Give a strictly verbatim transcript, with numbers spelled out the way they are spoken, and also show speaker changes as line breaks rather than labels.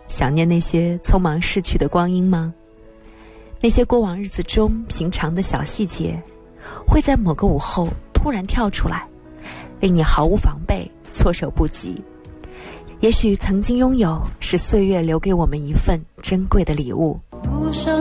想念那些匆忙逝去的光阴吗？那些过往日子中平常的小细节，会在某个午后突然跳出来，令你毫无防备，措手不及。也许曾经拥有，是岁月留给我们一份珍贵的礼物。